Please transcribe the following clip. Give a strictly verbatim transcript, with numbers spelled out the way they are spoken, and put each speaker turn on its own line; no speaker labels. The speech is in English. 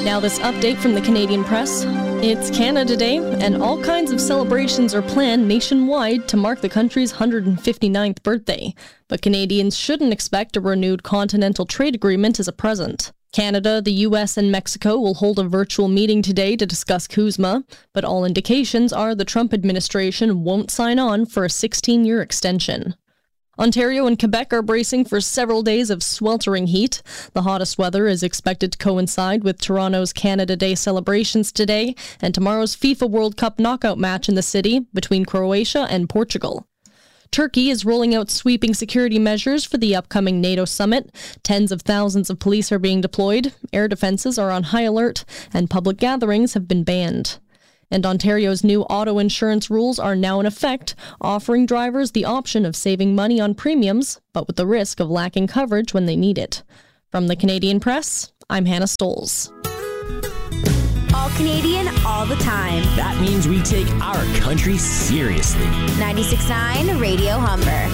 Now this update from the Canadian Press. It's Canada Day, and all kinds of celebrations are planned nationwide to mark the country's one hundred fifty-ninth birthday. But Canadians shouldn't expect a renewed continental trade agreement as a present. Canada, the U S, and Mexico will hold a virtual meeting today to discuss CUSMA, but all indications are the Trump administration won't sign on for a sixteen-year extension. Ontario and Quebec are bracing for several days of sweltering heat. The hottest weather is expected to coincide with Toronto's Canada Day celebrations today and tomorrow's FIFA World Cup knockout match in the city between Croatia and Portugal. Turkey is rolling out sweeping security measures for the upcoming NATO summit. Tens of thousands of police are being deployed, air defenses are on high alert, and public gatherings have been banned. And Ontario's new auto insurance rules are now in effect, offering drivers the option of saving money on premiums, but with the risk of lacking coverage when they need it. From the Canadian Press, I'm Hannah Stoles.
All Canadian, all the time.
That means we take our country seriously.
ninety-six point nine Radio Humber.